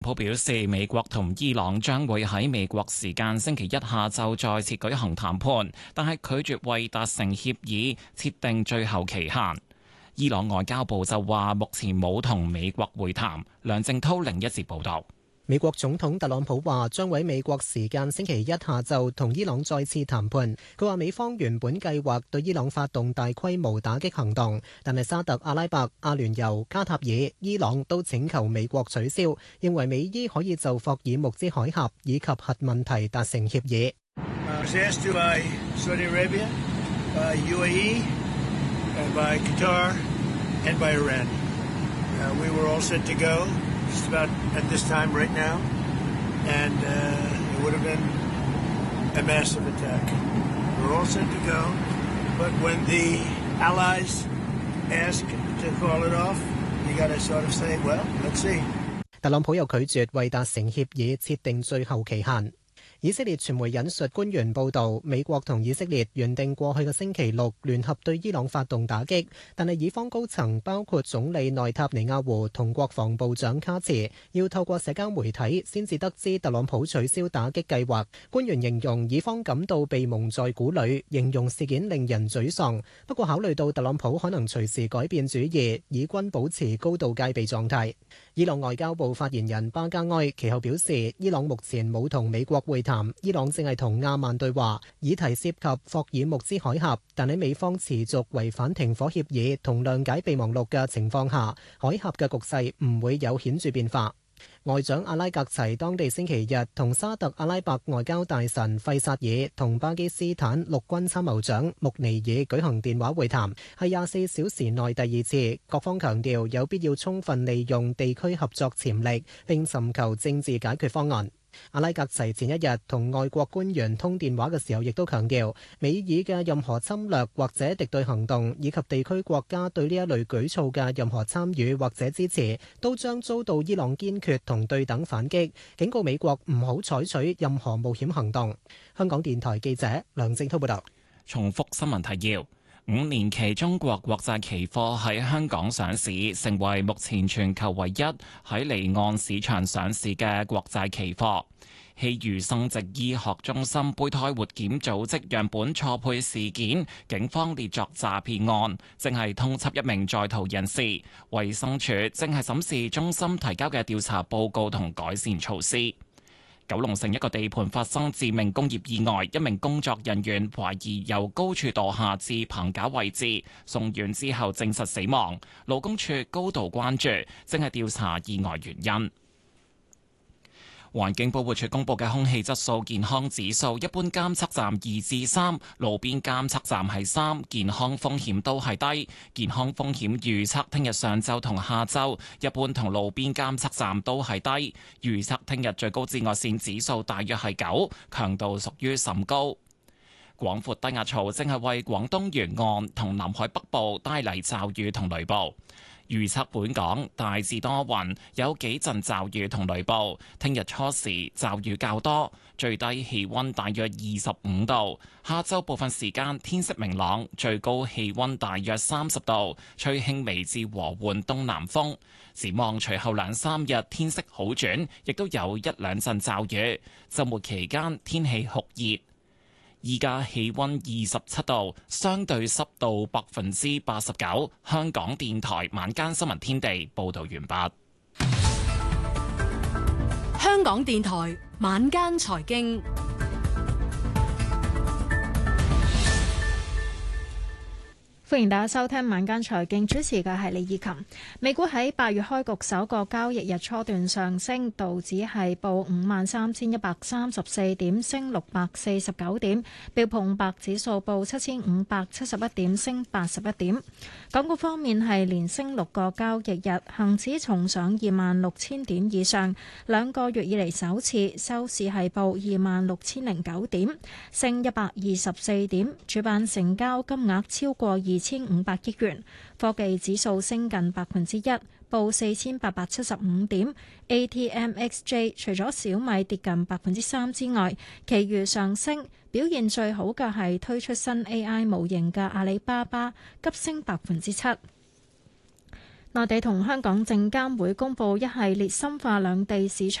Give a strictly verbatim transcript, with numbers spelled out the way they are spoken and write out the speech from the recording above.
普表示，美國同伊朗將會喺美國時間星期一下晝再次舉行談判，但係拒絕為達成協議設定最後期限。伊朗外交部就話，目前冇同美國會談。梁正濤另一節報道。 美國總統特朗普話將喺美國時間星期一下晝同伊朗再次談判。佢話美方原本計劃對伊朗發動大規模打擊行動，但係沙特阿拉伯、阿聯酋、卡塔爾、伊朗都請求美國取消，認為美伊可以就霍爾木茲海峽以及核問題達成協議。 Just about at this time right now, and uh, it would have been a massive attack. We're all set to go, but when the allies ask to call it off, you got to sort of say, well, let's see. 特朗普又拒絕為達成協議設定最後期限。以色列傳媒引述官員報導，美國同以色列原定過去嘅星期六聯合對伊朗發動打擊，但係以方高層包括總理內塔尼亞胡同國防部長卡茨要透過社交媒體先至得知特朗普取消打擊計劃。官員形容以方感到被蒙在鼓裏，形容事件令人沮喪。不過考慮到特朗普可能隨時改變主意，以軍保持高度戒備狀態。伊朗外交部發言人巴加埃其後表示，伊朗目前冇同美國會談。伊朗正係同阿曼對話，議題涉及霍爾木茲海峽，但喺美方持續違反停火協議同諒解備忘錄嘅情況下，海峽嘅局勢唔會有顯著變化。外長阿拉格齊當地星期日同沙特阿拉伯外交大臣費薩爾同巴基斯坦陸軍參謀長穆尼爾舉行電話會談，係廿四小時內第二次。各方強調有必要充分利用地區合作潛力，並尋求政治解決方案。阿拉格齊前一日同外國官員通電話嘅時候，亦都強調美以嘅任何侵略或者敵對行動，以及地區國家對呢一類舉措嘅任何參與或者支持，都將遭到伊朗堅決同對等反擊，警告美國唔好採取任何冒險行動。香港電台記者梁正滔報道。 重複新聞提要。五年期中國國債期貨喺香港上市，成為目前全球唯一喺離岸市場上市嘅國債期貨。希豫生殖醫學中心胚胎活檢組織樣本錯配事件，警方列作詐騙案，正係通緝一名在逃人士。衛生署正係審視中心提交嘅調查報告同改善措施。九龍城一個地盤發生致命工業意外，一名工作人員懷疑由高處墮下至棚架位置，送院之後證實死亡。勞工處高度關注，正係調查意外原因。環境保護署公布嘅空氣質素健康指數，一般監測站二至三，路邊監測站係三，健康風險都係低。健康風險預測聽日上晝同下晝，一般同路邊監測站都係低。預測聽日最高紫外線指數大約係九，強度屬於甚高。廣闊低壓槽正係為廣東沿岸同南海北部帶嚟驟雨同雷暴。預測本港大致多雲，有幾陣驟雨同雷暴。聽日初時驟雨較多，最低氣溫大約二十五度。下晝部分時間天色明朗，最高氣溫大約三十度，吹輕微至和緩東南風。展望隨後兩三日天色好轉，亦都有一兩陣驟雨。週末期間天氣酷熱。依家氣溫二十七度，相對濕度百分之八十九。香港電台晚間新聞天地報道完畢。 香港電台晚間財經。歡迎大家收聽晚間財經，主持嘅係李以琴。美股喺八月開局首個交易日初段上升，道指係報五萬三千一百三十四點，升六百四十九點；標普五百指數報七千五百七十一點，升八十一點。港股方面係連升六個交易日，恒指重上二萬六千點以上，兩個月以嚟首次，收市係報二萬六千零九點，升一百二十四點。主板成交金額超過二千五百億元，科技指數升近百分之一，報四千八百七十五點。A T M X J 除咗小米跌近百分之三之外，其餘上升。表現最好嘅係推出新 A I 模型嘅阿里巴巴，急升百分之七。 內地同香港證監會公布一系列深化兩地市場